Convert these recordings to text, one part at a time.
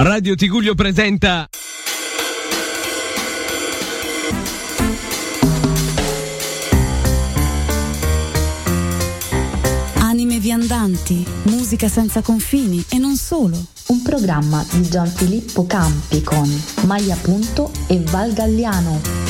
Radio Tigullio presenta Anime viandanti, musica senza confini e non solo. Un programma di Gianfilippo Campi con Maya Punto e Val Galliano.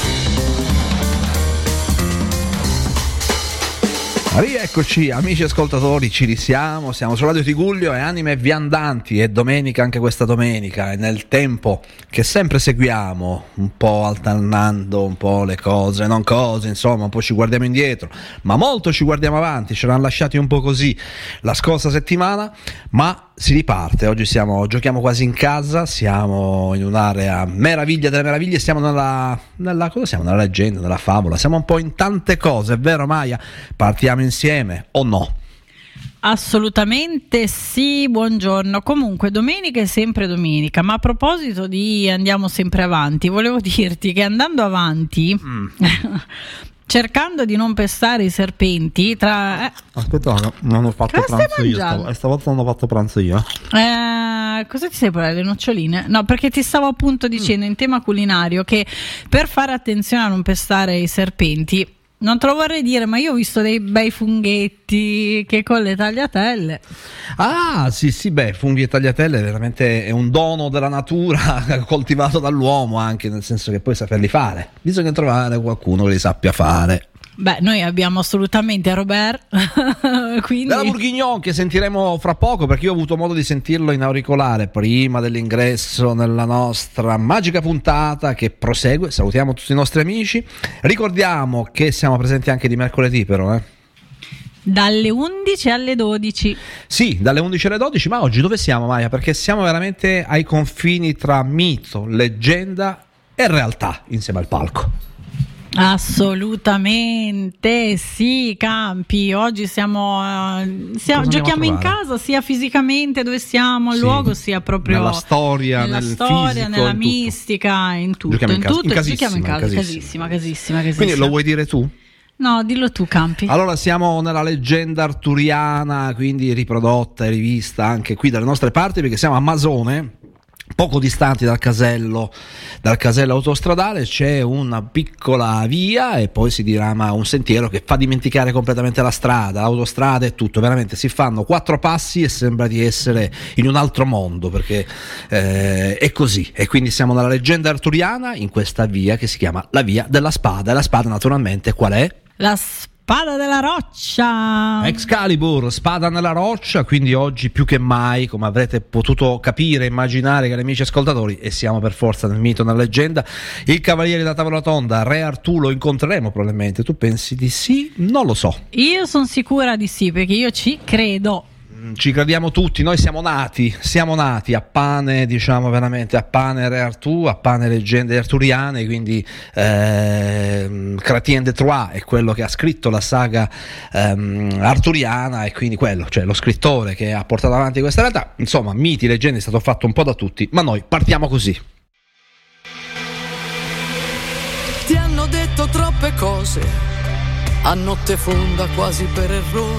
Rieccoci amici ascoltatori, ci risiamo, siamo su Radio Tigullio e Anime Viandanti, è domenica anche questa domenica, e nel tempo che sempre seguiamo, un po' alternando un po' le cose, non cose, insomma un po' ci guardiamo indietro, ma molto ci guardiamo avanti, ce l'hanno lasciati un po' così la scorsa settimana, ma si riparte. Oggi giochiamo quasi in casa, siamo in un'area meraviglia delle meraviglie, siamo nella cosa siamo? Nella leggenda, nella favola, siamo un po' in tante cose, è vero Maya? Partiamo insieme o no? Assolutamente sì, buongiorno. Comunque domenica è sempre domenica, ma a proposito di andiamo sempre avanti, volevo dirti che andando avanti cercando di non pestare i serpenti Aspetta, non ho fatto pranzo io, stavolta non ho fatto pranzo io. Cosa ti sei portato? Le noccioline? No, perché ti stavo appunto dicendo in tema culinario che per fare attenzione a non pestare i serpenti, non te lo vorrei dire, ma io ho visto dei bei funghetti che con le tagliatelle. Ah, sì, beh, funghi e tagliatelle veramente è un dono della natura coltivato dall'uomo, anche nel senso che puoi saperli fare. Bisogna trovare qualcuno che li sappia fare. Beh, noi abbiamo assolutamente Robert, quindi... Della Bourguignon, che sentiremo fra poco, perché io ho avuto modo di sentirlo in auricolare prima dell'ingresso nella nostra magica puntata che prosegue. Salutiamo tutti i nostri amici, ricordiamo che siamo presenti anche di mercoledì però, dalle 11 alle 12. Sì, dalle 11 alle 12, ma oggi dove siamo, Maya? Perché siamo veramente ai confini tra mito, leggenda e realtà insieme al palco. Assolutamente sì, Campi. Oggi giochiamo in casa, sia fisicamente dove siamo, al luogo, sia proprio nella storia, nel fisico, nella mistica, in tutto. Giochiamo in casa, casissima. Quindi lo vuoi dire tu? No, dillo tu, Campi. Allora siamo nella leggenda arturiana, quindi riprodotta e rivista anche qui dalle nostre parti, perché siamo a Masone, poco distanti dal casello autostradale. C'è una piccola via e poi si dirama un sentiero che fa dimenticare completamente la strada, l'autostrada e tutto, veramente si fanno 4 passi e sembra di essere in un altro mondo, perché è così. E quindi siamo nella leggenda arturiana in questa via che si chiama la via della spada, e la spada naturalmente qual è? La spada della roccia, Excalibur, spada nella roccia. Quindi oggi più che mai, come avrete potuto capire, immaginare, cari amici ascoltatori, e siamo per forza nel mito, nella leggenda, il cavaliere da tavola tonda, Re Artù, lo incontreremo probabilmente. Tu pensi di sì? Non lo so. Io sono sicura di sì, perché io ci credo. Ci crediamo tutti, noi siamo nati a pane, diciamo veramente a pane Re Artù, a pane leggende arturiane, quindi Chrétien de Troyes è quello che ha scritto la saga arturiana, e quindi quello, cioè lo scrittore che ha portato avanti questa realtà. Insomma, miti, leggende, è stato fatto un po' da tutti, ma noi partiamo così. Ti hanno detto troppe cose a notte fonda, quasi per errore.